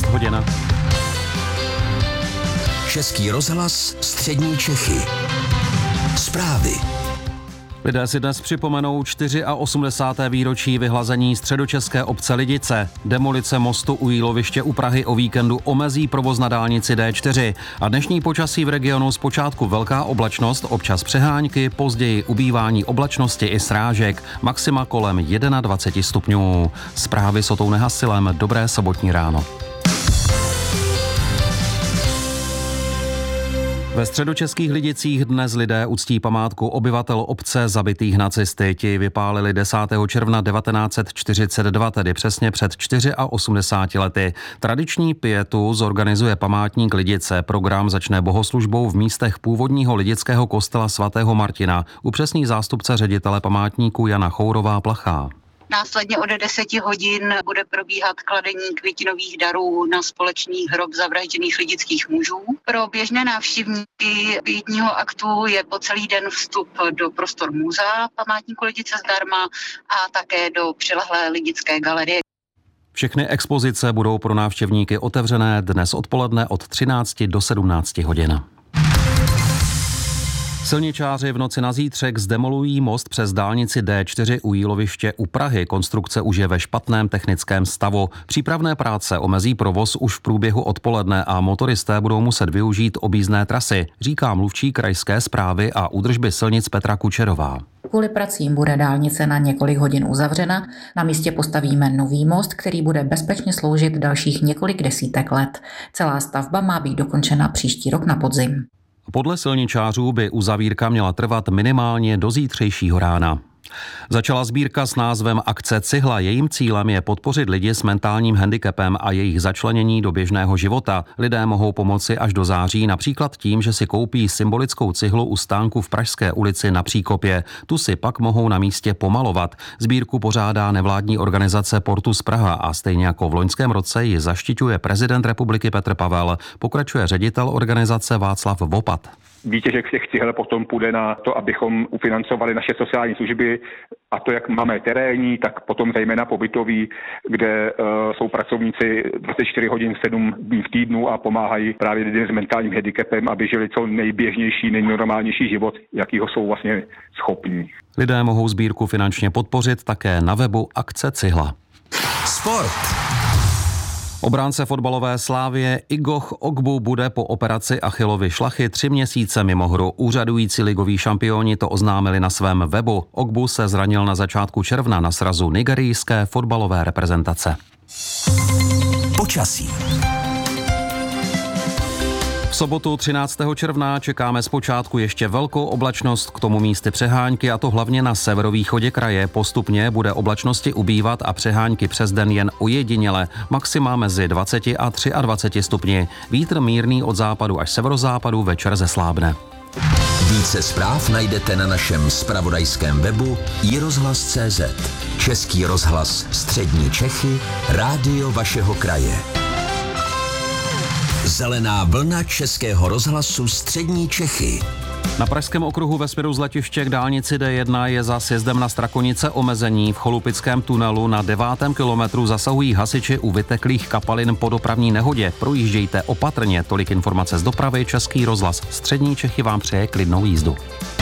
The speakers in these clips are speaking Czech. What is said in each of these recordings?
hodina. Český rozhlas Střední Čechy. Zprávy. Lidé si dnes připomenou 84. výročí vyhlazení středočeské obce Lidice. Demolice mostu u Jíloviště u Prahy o víkendu omezí provoz na dálnici D4. A dnešní počasí v regionu zpočátku velká oblačnost, občas přehánky, později ubývání oblačnosti i srážek, maxima kolem 21 stupňů. Zprávy s Otou Nehasilem, dobré sobotní ráno. Ve středočeských Lidicích dnes lidé uctí památku obyvatel obce zabitých nacisty. Ti vypálili 10. června 1942, tedy přesně před 84 lety. Tradiční pietu zorganizuje památník Lidice. Program začne bohoslužbou v místech původního lidického kostela svatého Martina. Upřesní zástupce ředitele památníku Jana Chourová-Plachá. Následně od 10 hodin bude probíhat kladení květinových darů na společný hrob zavražděných lidických mužů. Pro běžné návštěvníky pětního aktu je po celý den vstup do prostor muzea památníku Lidice zdarma a také do přilehlé lidické galerie. Všechny expozice budou pro návštěvníky otevřené dnes odpoledne od 13 do 17 hodin. Silničáři v noci na zítřek zdemolují most přes dálnici D4 u Jíloviště u Prahy. Konstrukce už je ve špatném technickém stavu. Přípravné práce omezí provoz už v průběhu odpoledne a motoristé budou muset využít objízdné trasy, říká mluvčí krajské správy a údržby silnic Petra Kučerová. Kvůli pracím bude dálnice na několik hodin uzavřena. Na místě postavíme nový most, který bude bezpečně sloužit dalších několik desítek let. Celá stavba má být dokončena příští rok na podzim. Podle silničářů by uzavírka měla trvat minimálně do zítřejšího rána. Začala sbírka s názvem Akce Cihla. Jejím cílem je podpořit lidi s mentálním handicapem a jejich začlenění do běžného života. Lidé mohou pomoci až do září, například tím, že si koupí symbolickou cihlu u stánku v Pražské ulici na Příkopě. Tu si pak mohou na místě pomalovat. Sbírku pořádá nevládní organizace Portus Praha a stejně jako v loňském roce ji zaštiťuje prezident republiky Petr Pavel. Pokračuje ředitel organizace Václav Vopat. Výtěžek těch cihel potom půjde na to, abychom ufinancovali naše sociální služby, a to jak máme terénní, tak potom zejména pobytový, kde jsou pracovníci 24 hodin 7 dní v týdnu a pomáhají právě lidem s mentálním handicapem, aby žili co nejběžnější, nejnormálnější život, jakýho jsou vlastně schopní. Lidé mohou sbírku finančně podpořit také na webu Akce Cihla. Sport. Obránce fotbalové Slávie Igoch Ogbu bude po operaci Achillovy šlachy 3 měsíce mimo hru. Úřadující ligoví šampioni to oznámili na svém webu. Ogbu se zranil na začátku června na srazu nigerijské fotbalové reprezentace. Počasí. V sobotu 13. června čekáme zpočátku ještě velkou oblačnost, k tomu místy přehánky, a to hlavně na severovýchodě kraje. Postupně bude oblačnosti ubývat a přehánky přes den jen ojediněle. Maxima mezi 20 a 23 stupni. Vítr mírný od západu až severozápadu, večer zeslábne. Více zpráv najdete na našem zpravodajském webu iRozhlas.cz. Český rozhlas Střední Čechy, rádio vašeho kraje. Zelená vlna Českého rozhlasu Střední Čechy. Na Pražském okruhu ve směru z letiště k dálnici D1 je za sjezdem na Strakonice omezení. V Cholupickém tunelu na 9. kilometru zasahují hasiči u vyteklých kapalin po dopravní nehodě. Projíždějte opatrně. Tolik informace z dopravy. Český rozhlas Střední Čechy vám přeje klidnou jízdu.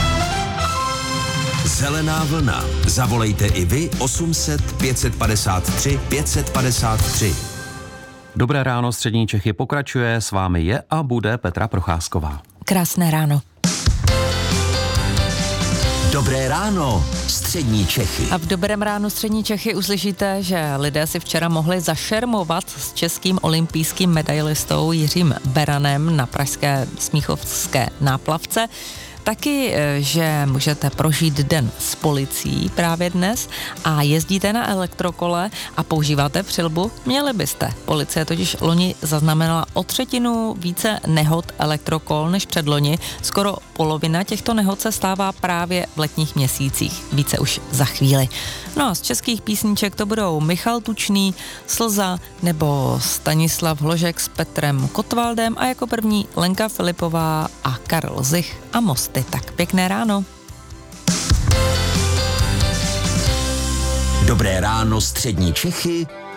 Zelená vlna. Zavolejte i vy 800 553 553. Dobré ráno, Střední Čechy pokračuje, s vámi je a bude Petra Procházková. Krásné ráno. Dobré ráno, Střední Čechy. A v Dobrém ránu Střední Čechy uslyšíte, že lidé si včera mohli zašermovat s českým olympijským medailistou Jiřím Beranem na pražské Smíchovské náplavce. Taky, že můžete prožít den s policií právě dnes a jezdíte na elektrokole a používáte přilbu, měli byste. Policie totiž loni zaznamenala o 1/3 více nehod elektrokol než předloni. Skoro polovina těchto nehod se stává právě v letních měsících. Více už za chvíli. No a z českých písniček to budou Michal Tučný, Slza nebo Stanislav Hložek s Petrem Kotwaldem a jako první Lenka Filipová a Karel Zich a Mosty. Tak pěkné ráno. Dobré ráno, Střední Čechy